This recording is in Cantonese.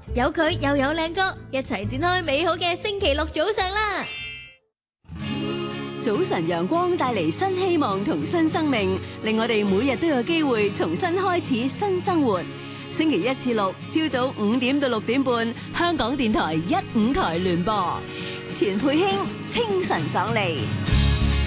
有佢又有靚歌，一齊展開美好嘅星期六早上啦！ 早晨陽光帶嚟新希望同新生命，令我哋每日都有機會重新開始新生活。星期一至六朝早5點到6點半，香港電台1、5台聯播，錢佩卿清晨爽利。